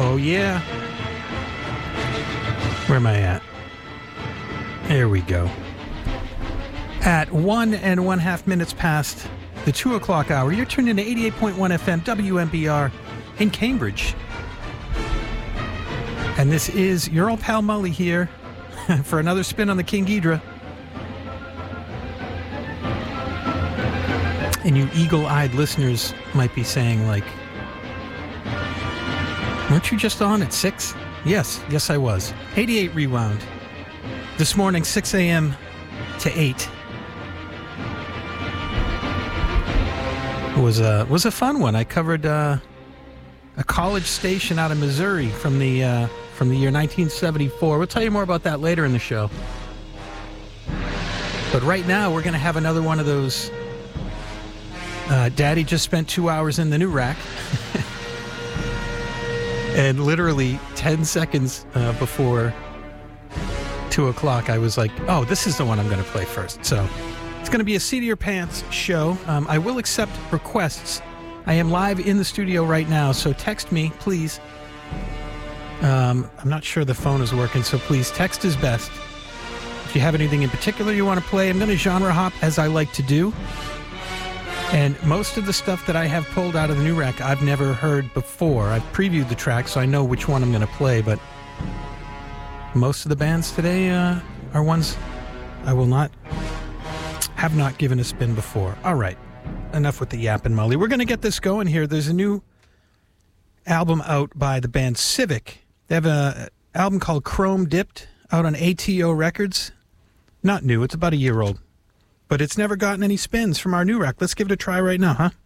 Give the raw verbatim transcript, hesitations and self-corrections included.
Oh, yeah. Where am I at? There we go. At one and one half minutes past the two o'clock hour, you're tuned into eighty-eight point one F M W M B R in Cambridge. And this is your old pal Mully here for another spin on the King Ghidra. And you eagle-eyed listeners might be saying, like, weren't you just on at six? Yes, yes I was. eighty-eight Rewound. This morning, six a.m. to eight. It was a, was a fun one. I covered uh, a college station out of Missouri from the, uh, from the year nineteen seventy-four. We'll tell you more about that later in the show. But right now, we're going to have another one of those... Uh, Daddy just spent two hours in the new rack. And literally ten seconds uh, before two o'clock, I was like, oh, this is the one I'm going to play first. So it's going to be a Seat of Your Pants show. Um, I will accept requests. I am live in the studio right now, so text me, please. Um, I'm not sure the phone is working, so please, text is best. If you have anything in particular you want to play, I'm going to genre hop as I like to do. And most of the stuff that I have pulled out of the new rack, I've never heard before. I've previewed the track, so I know which one I'm going to play, but most of the bands today uh, are ones I will not, have not given a spin before. All right, enough with the yapping, Molly. We're going to get this going here. There's a new album out by the band Civic. They have an album called Chrome Dipped out on A T O Records. Not new, it's about a year old. But it's never gotten any spins from our new rack. Let's give it a try right now, huh?